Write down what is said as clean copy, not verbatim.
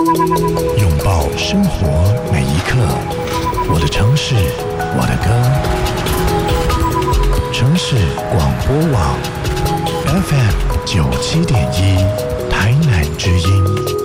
拥抱生活每一刻，我的城市，我的歌。城市广播网 FM 97.1，台南之音。